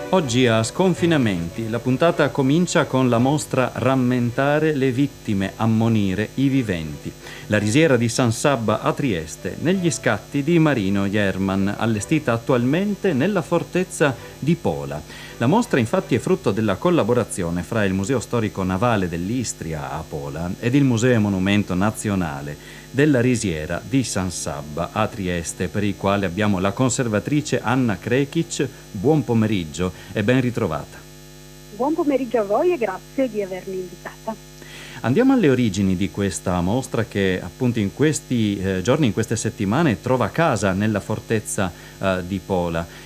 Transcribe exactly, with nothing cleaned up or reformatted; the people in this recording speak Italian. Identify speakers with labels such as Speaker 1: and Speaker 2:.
Speaker 1: Oggi a Sconfinamenti la puntata comincia con la mostra Rammentare le vittime, ammonire i viventi. La risiera di San Sabba a Trieste, negli scatti di Marino Jerman, allestita attualmente nella fortezza di Pola. La mostra infatti è frutto della collaborazione fra il Museo Storico Navale dell'Istria a Pola ed il Museo Monumento Nazionale della Risiera di San Sabba a Trieste, per il quale abbiamo la conservatrice Anna Krekic. Buon pomeriggio e ben ritrovata.
Speaker 2: Buon pomeriggio a voi e grazie di avermi invitata.
Speaker 1: Andiamo alle origini di questa mostra che appunto in questi eh, giorni, in queste settimane, trova casa nella fortezza eh, di Pola.